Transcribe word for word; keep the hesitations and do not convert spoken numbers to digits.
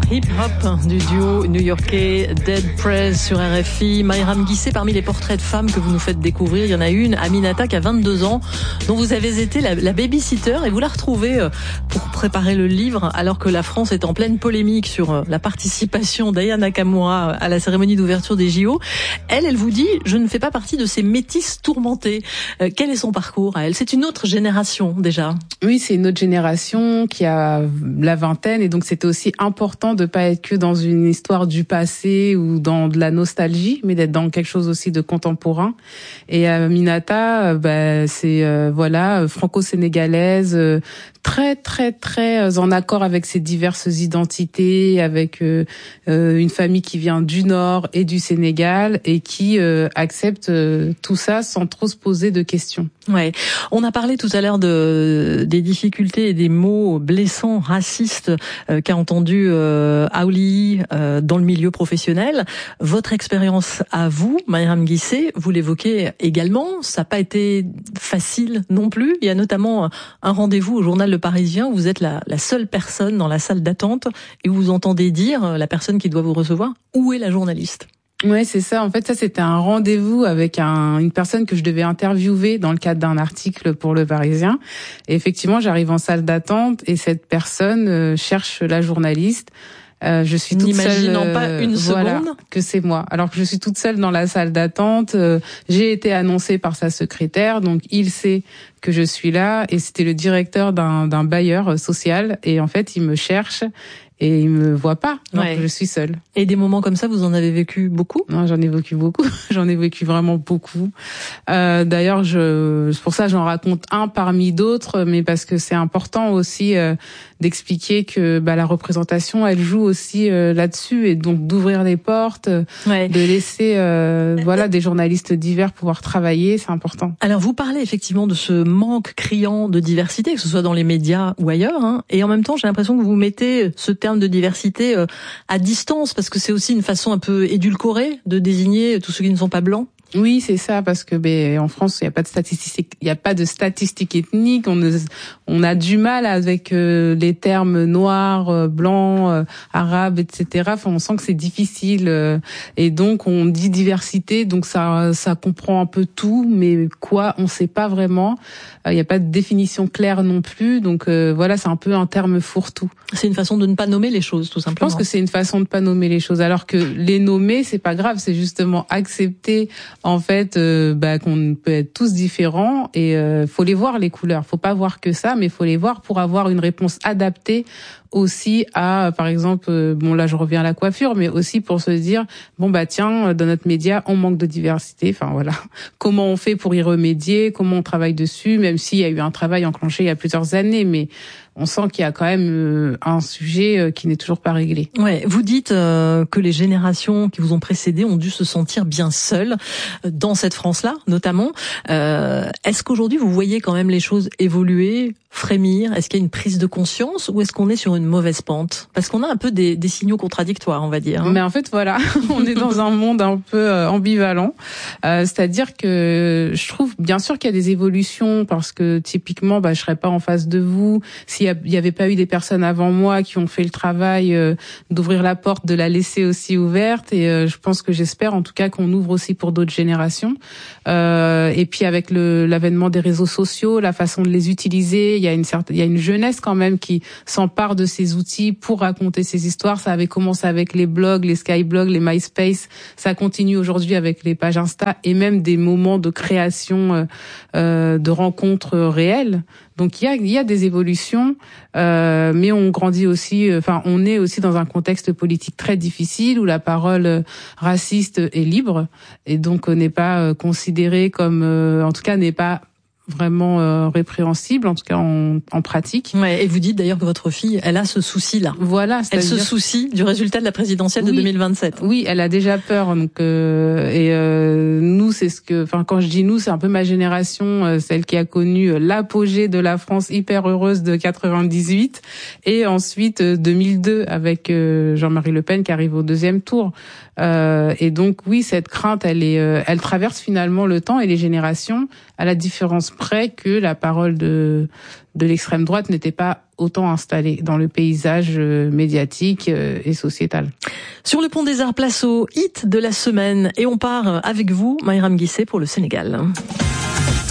Hip-hop du duo new-yorkais Dead Prez sur R F I. Mayram Guissé, parmi les portraits de femmes que vous nous faites découvrir, il y en a une, Aminata, qui a vingt-deux ans, dont vous avez été la, la baby-sitter, et vous la retrouvez pour préparer le livre, alors que la France est en pleine polémique sur la participation d'Aya Nakamura à la cérémonie d'ouverture des J O. Elle, elle vous dit, je ne fais pas partie de ces métisses tourmentées. Euh, quel est son parcours à elle? C'est une autre génération, déjà. Oui, c'est une autre génération qui a la vingtaine, et donc c'était aussi important de pas être que dans une histoire du passé ou dans de la nostalgie, mais d'être dans quelque chose aussi de contemporain. Et Aminata, bah, c'est euh, voilà, franco-sénégalaise, euh, très très très en accord avec ses diverses identités, avec euh, euh, une famille qui vient du Nord et du Sénégal et qui euh, accepte euh, tout ça sans trop se poser de questions. Ouais, on a parlé tout à l'heure de des difficultés et des mots blessants, racistes euh, qu'a entendu euh, Auli euh, dans le milieu professionnel. Votre expérience à vous, Mayram Guissé, vous l'évoquez également, ça n'a pas été facile non plus. Il y a notamment un rendez-vous au journal Le Parisien où vous êtes la, la seule personne dans la salle d'attente et où vous entendez dire, la personne qui doit vous recevoir, où est la journaliste ? Ouais, c'est ça. En fait, ça, c'était un rendez-vous avec un, une personne que je devais interviewer dans le cadre d'un article pour Le Parisien. Et effectivement, j'arrive en salle d'attente et cette personne euh, cherche la journaliste. Euh, je suis toute seule, n'imaginant pas une voilà, seconde que c'est moi. Alors que je suis toute seule dans la salle d'attente. Euh, j'ai été annoncée par sa secrétaire, donc il sait que je suis là. Et c'était le directeur d'un, d'un bailleur social. Et en fait, il me cherche. Et il me voit pas, donc ouais. Je suis seule. Et des moments comme ça, vous en avez vécu beaucoup ? Non, j'en ai vécu beaucoup. J'en ai vécu vraiment beaucoup. Euh, d'ailleurs, je, c'est pour ça que j'en raconte un parmi d'autres, mais parce que c'est important aussi euh, d'expliquer que bah, la représentation, elle joue aussi euh, là-dessus, et donc d'ouvrir les portes, ouais. de laisser euh, voilà des journalistes divers pouvoir travailler, c'est important. Alors, vous parlez effectivement de ce manque criant de diversité, que ce soit dans les médias ou ailleurs, hein, et en même temps, j'ai l'impression que vous mettez ce terme de diversité euh, à distance, parce que c'est aussi une façon un peu édulcorée de désigner tous ceux qui ne sont pas blancs. Oui, c'est ça, parce que ben en France, il y a pas de statistiques, il y a pas de statistiques ethniques. On ne, on a du mal avec euh, les termes noirs, euh, blancs, euh, arabes, et cetera. Enfin, on sent que c'est difficile, euh, et donc on dit diversité, donc ça, ça comprend un peu tout, mais quoi, on sait pas vraiment. Il euh, y a pas de définition claire non plus, donc euh, voilà, c'est un peu un terme fourre-tout. C'est une façon de ne pas nommer les choses, tout simplement. Je pense que c'est une façon de pas nommer les choses, alors que les nommer, c'est pas grave, c'est justement accepter. En fait, euh, bah, qu'on peut être tous différents, et euh, faut les voir les couleurs. Faut pas voir que ça, mais faut les voir pour avoir une réponse adaptée aussi à, par exemple, euh, bon là je reviens à la coiffure, mais aussi pour se dire bon bah tiens, dans notre média on manque de diversité. Enfin voilà, comment on fait pour y remédier, comment on travaille dessus, même s'il y a eu un travail enclenché il y a plusieurs années, mais on sent qu'il y a quand même euh, un sujet euh, qui n'est toujours pas réglé. Ouais, vous dites euh, que les générations qui vous ont précédé ont dû se sentir bien seules dans cette France-là, notamment. Euh, est-ce qu'aujourd'hui vous voyez quand même les choses évoluer, frémir? Est-ce qu'il y a une prise de conscience, ou est-ce qu'on est sur une mauvaise pente? Parce qu'on a un peu des, des signaux contradictoires, on va dire. Hein. Mais en fait, voilà, on est dans un monde un peu euh, ambivalent. Euh, c'est-à-dire que je trouve bien sûr qu'il y a des évolutions, parce que typiquement, bah, je serais pas en face de vous s'il il y avait pas eu des personnes avant moi qui ont fait le travail euh, d'ouvrir la porte, de la laisser aussi ouverte, et euh, je pense que j'espère en tout cas qu'on ouvre aussi pour d'autres générations. Euh, et puis avec le l'avènement des réseaux sociaux, la façon de les utiliser, il y a une certaine, il y a une jeunesse quand même qui s'empare de ces outils pour raconter ces histoires. Ça avait commencé avec les blogs, les skyblogs, les MySpace, ça continue aujourd'hui avec les pages Insta, et même des moments de création euh, euh, de rencontres réelles. Donc il y a, il y a des évolutions, euh, mais on grandit aussi, enfin on est aussi dans un contexte politique très difficile où la parole raciste est libre, et donc n'est pas considérée comme, en tout cas n'est pas vraiment euh, répréhensible, en tout cas en, en pratique. Ouais, et vous dites d'ailleurs que votre fille, elle a ce souci-là. Voilà, elle se soucie du résultat de la présidentielle oui, de deux mille vingt-sept. Oui, elle a déjà peur. Donc euh, et euh, nous, c'est ce que, enfin quand je dis nous, c'est un peu ma génération, euh, celle qui a connu l'apogée de la France hyper heureuse de quatre-vingt-dix-huit, et ensuite euh, deux mille deux avec euh, Jean-Marie Le Pen qui arrive au deuxième tour. Euh, et donc oui, cette crainte, elle est, euh, elle traverse finalement le temps et les générations, à la différence près que la parole de de l'extrême droite n'était pas autant installée dans le paysage médiatique et sociétal. Sur le pont des Arts, place au hit de la semaine. Et on part avec vous, Mayram Guissé, pour le Sénégal.